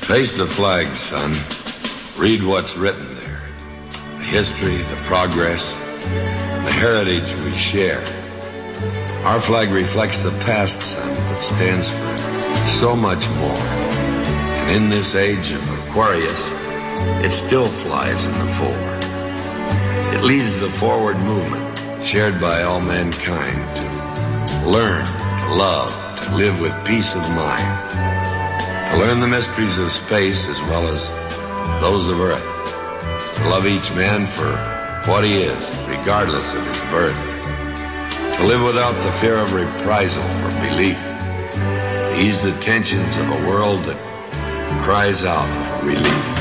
Face the flag, son. Read what's written there. The history, the progress, the heritage we share. Our flag reflects the past, son, but stands for so much more. And in this age of Aquarius, it still flies in the fore. It leads the forward movement, shared by all mankind, to learn, to love, to live with peace of mind, to learn the mysteries of space as well as those of Earth, to love each man for what he is, regardless of his birth, to live without the fear of reprisal for belief, to ease the tensions of a world that cries out for relief.